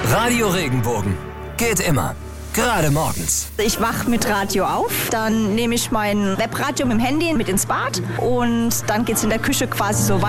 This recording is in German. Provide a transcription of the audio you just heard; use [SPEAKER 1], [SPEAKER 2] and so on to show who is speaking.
[SPEAKER 1] Radio Regenbogen. Geht immer. Gerade morgens.
[SPEAKER 2] Ich wach mit Radio auf, dann nehme ich mein Webradio mit dem Handy mit ins Bad und dann geht's in der Küche quasi so weiter.